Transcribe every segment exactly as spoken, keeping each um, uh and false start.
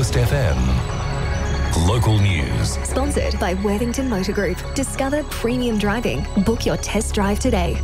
Coast F M. Local news. Sponsored by Worthington Motor Group. Discover premium driving. Book your test drive today.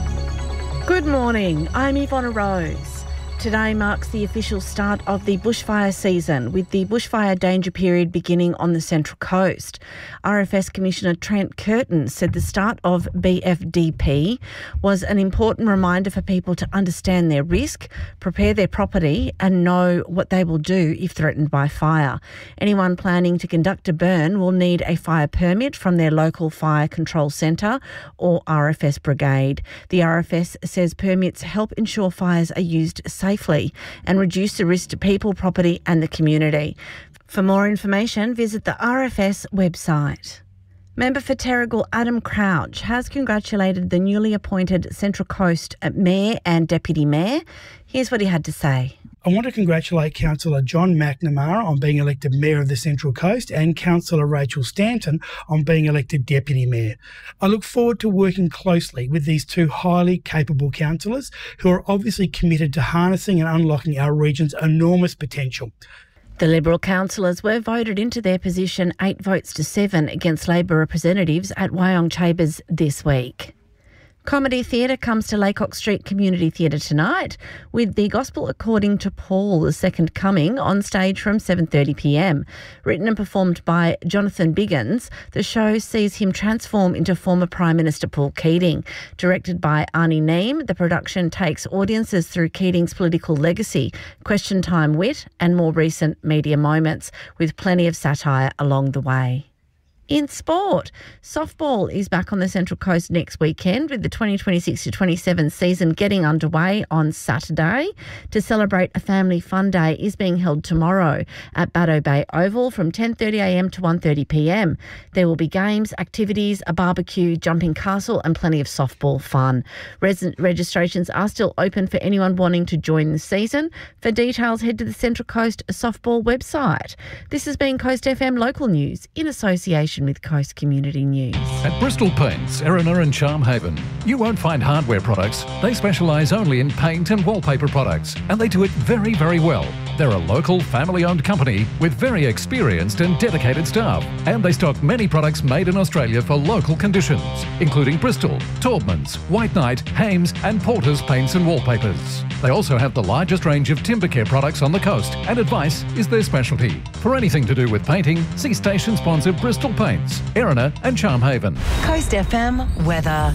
Good morning, I'm Yvonne Rose. Today marks the official start of the bushfire season, with the bushfire danger period beginning on the Central Coast. R F S Commissioner Trent Curtin said the start of B F D P was an important reminder for people to understand their risk, prepare their property and know what they will do if threatened by fire. Anyone planning to conduct a burn will need a fire permit from their local fire control centre or R F S brigade. The R F S says permits help ensure fires are used safely and reduce the risk to people, property and the community. For more information, visit the R F S website. Member for Terrigal Adam Crouch has congratulated the newly appointed Central Coast Mayor and Deputy Mayor. Here's what he had to say. I want to congratulate Councillor John McNamara on being elected Mayor of the Central Coast and Councillor Rachel Stanton on being elected Deputy Mayor. I look forward to working closely with these two highly capable councillors who are obviously committed to harnessing and unlocking our region's enormous potential. The Liberal councillors were voted into their position eight votes to seven against Labor representatives at Wyong Chambers this week. Comedy theatre comes to Laycock Street Community Theatre tonight with The Gospel According to Paul, the Second Coming, on stage from seven thirty p m. Written and performed by Jonathan Biggins, the show sees him transform into former Prime Minister Paul Keating. Directed by Arnie Neem, the production takes audiences through Keating's political legacy, question time wit and more recent media moments, with plenty of satire along the way. In sport, softball is back on the Central Coast next weekend with the twenty twenty-six to twenty-seven season getting underway on Saturday. To celebrate a family fun day is being held tomorrow at Baddo Bay Oval from ten thirty a m to one thirty p m. There will be games, activities, a barbecue, jumping castle and plenty of softball fun. Res- registrations are still open for anyone wanting to join the season. For details, head to the Central Coast Softball website. This has been Coast F M Local News in association with Coast Community News. At Bristol Paints, Erina and Charmhaven, you won't find hardware products. They specialise only in paint and wallpaper products, and they do it very, very well. They're a local, family-owned company with very experienced and dedicated staff, and they stock many products made in Australia for local conditions, including Bristol, Taubmans, White Knight, Hames and Porter's paints and wallpapers. They also have the largest range of timber care products on the coast, and advice is their specialty. For anything to do with painting, see station sponsor Bristol Paints, Erina and Charmhaven. Coast F M weather.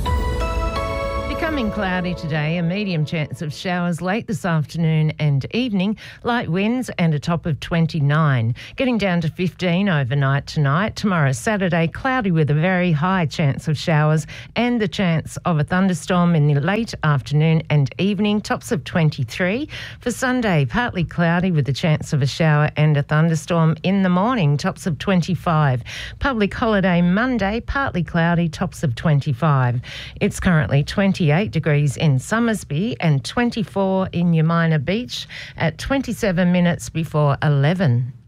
Becoming cloudy today, a medium chance of showers late this afternoon and evening, light winds and a top of twenty-nine. Getting down to fifteen overnight tonight. Tomorrow, Saturday, cloudy with a very high chance of showers and the chance of a thunderstorm in the late afternoon and evening, tops of twenty-three. For Sunday, partly cloudy with a chance of a shower and a thunderstorm in the morning, tops of twenty-five. Public holiday Monday, partly cloudy, tops of twenty-five. It's currently twenty-eight degrees in Summersby and twenty-four in Yamina Beach at twenty-seven minutes before eleven.